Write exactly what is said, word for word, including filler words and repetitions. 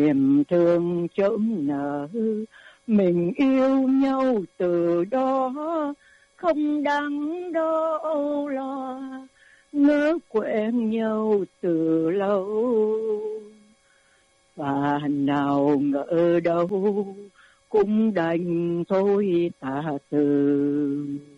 niềm thương chớm nở, mình yêu nhau từ đó không đáng đâu lo, ngỡ quen nhau từ lâu và nào ngờ đâu cũng đành thôi tạ từ.